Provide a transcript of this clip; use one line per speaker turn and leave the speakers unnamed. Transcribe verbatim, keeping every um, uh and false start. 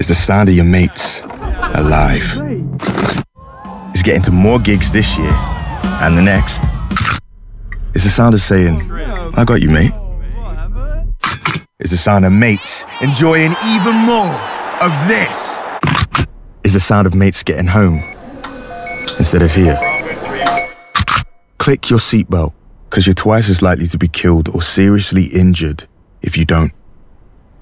the sound of your mates alive. Is getting to more gigs this year and the next. It's the sound of saying, I got you, mate. It's the sound of mates enjoying even more of this. It's the sound of mates getting home instead of here. Click your seatbelt, because you're twice as likely to be killed or seriously injured if you don't.